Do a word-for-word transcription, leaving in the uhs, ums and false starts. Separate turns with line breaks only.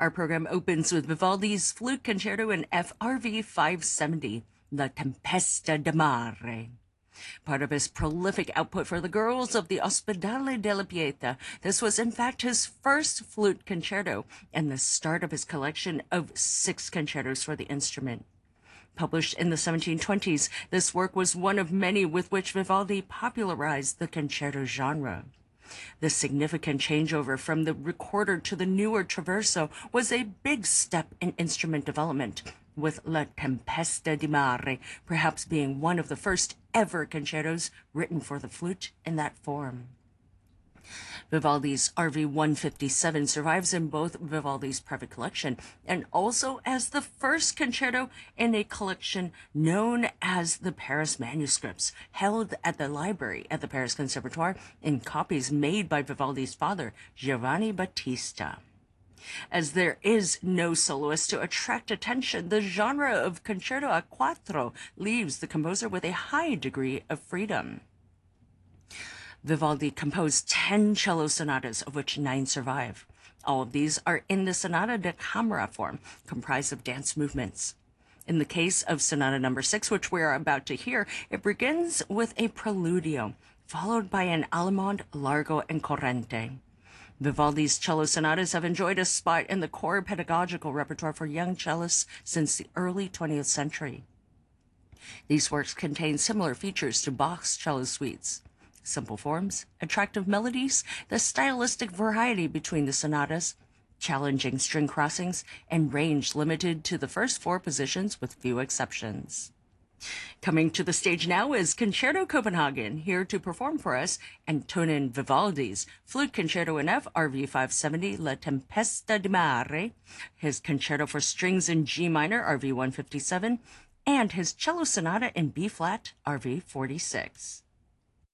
Our program opens with Vivaldi's Flute Concerto in F R V five seventy, La Tempesta di Mare. Part of his prolific output for the girls of the Ospedale della Pietà, this was in fact his first flute concerto and the start of his collection of six concertos for the instrument. Published in the seventeen twenties, this work was one of many with which Vivaldi popularized the concerto genre. This significant changeover from the recorder to the newer traverso was a big step in instrument development, with La Tempesta di Mare perhaps being one of the first ever concertos written for the flute in that form. Vivaldi's R V one fifty-seven survives in both Vivaldi's private collection and also as the first concerto in a collection known as the Paris Manuscripts, held at the library at the Paris Conservatoire in copies made by Vivaldi's father, Giovanni Battista. As there is no soloist to attract attention, the genre of concerto a quattro leaves the composer with a high degree of freedom. Vivaldi composed ten cello sonatas, of which nine survive. All of these are in the sonata da camera form, comprised of dance movements. In the case of sonata number six, which we are about to hear, it begins with a preludio, followed by an allemande, largo, and corrente. Vivaldi's cello sonatas have enjoyed a spot in the core pedagogical repertoire for young cellists since the early twentieth century. These works contain similar features to Bach's cello suites: simple forms, attractive melodies, the stylistic variety between the sonatas, challenging string crossings, and range limited to the first four positions with few exceptions. Coming to the stage now is Concerto Copenhagen, here to perform for us Antonin Vivaldi's Flute Concerto in F R V five seventy, La Tempesta di Mare, his Concerto for Strings in G minor, R V one fifty-seven, and his Cello Sonata in B-flat, R V forty-six.